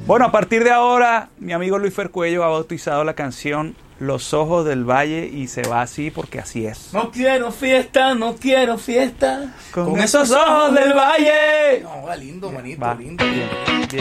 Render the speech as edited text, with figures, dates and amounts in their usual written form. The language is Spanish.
Bueno, a partir de ahora, mi amigo Luis Fercuello ha bautizado la canción Los Ojos del Valle y se va así porque así es. No quiero fiesta, no quiero fiesta. Con esos ojos del valle. No, va lindo, manito, Va. lindo. Bien.